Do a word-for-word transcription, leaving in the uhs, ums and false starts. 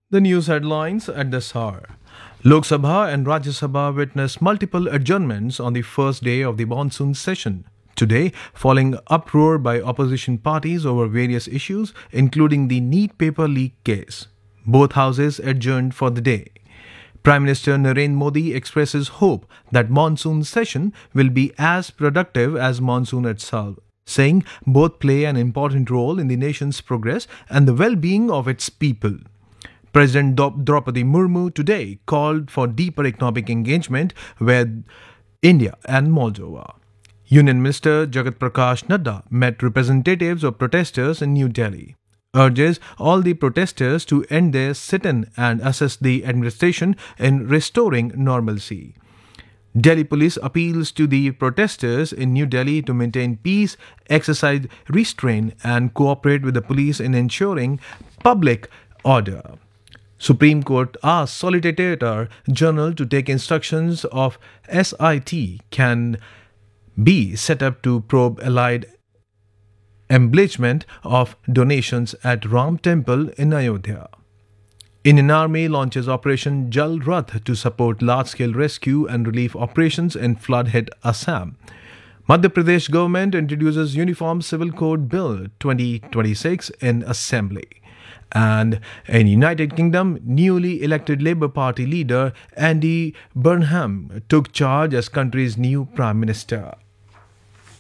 The news headlines at this hour. Lok Sabha and Rajya Sabha witnessed multiple adjournments on the first day of the monsoon session. Today, following uproar by opposition parties over various issues, including the NEET paper leak case. Both houses adjourned for the day. Prime Minister Narendra Modi expresses hope that monsoon session will be as productive as monsoon itself, saying both play an important role in the nation's progress and the well-being of its people. President Draupadi Murmu today called for deeper economic engagement with India and Moldova. Union Minister Jagat Prakash Nadda met representatives of protesters in New Delhi, urges all the protesters to end their sit-in and assist the administration in restoring normalcy. Delhi police appeals to the protesters in New Delhi to maintain peace, exercise restraint, and cooperate with the police in ensuring public order. Supreme Court asks Solicitor General to take instructions of S I T can be set up to probe allied embellishment of donations at Ram Temple in Ayodhya. Indian Army launches Operation Jal Rath to support large-scale rescue and relief operations in flood-hit Assam. Madhya Pradesh government introduces Uniform Civil Code Bill twenty twenty-six in Assembly. And in United Kingdom, newly elected Labour Party leader Andy Burnham took charge as country's new Prime Minister.